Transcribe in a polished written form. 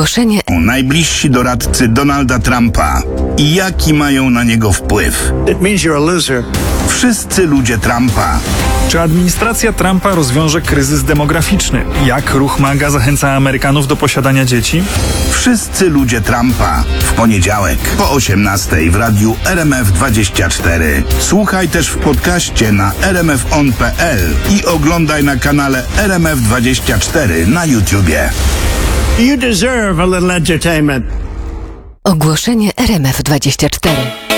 Ogłoszenie. Najbliżsi doradcy Donalda Trumpa i jaki mają na niego wpływ. It means you're a loser. Wszyscy ludzie Trumpa. Czy administracja Trumpa rozwiąże kryzys demograficzny? Jak ruch MAGA zachęca Amerykanów do posiadania dzieci? Wszyscy ludzie Trumpa. W poniedziałek po 18:00 w radiu RMF24. Słuchaj też w podcaście na rmfon.pl i oglądaj na kanale RMF24 na YouTubie. You deserve a little entertainment. Ogłoszenie RMF24.